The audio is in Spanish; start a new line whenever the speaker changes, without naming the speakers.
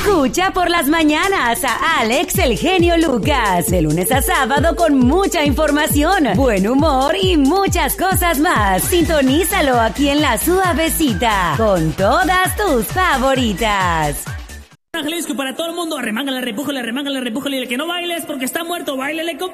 Escucha por las mañanas a Alex el genio Lucas, de lunes a sábado con mucha información, buen humor y muchas cosas más. Sintonízalo aquí en La Suavecita, con todas tus favoritas.
Jalisco, para todo el mundo, arremángale, repújale, y el que no bailes porque está muerto, báilele, compa.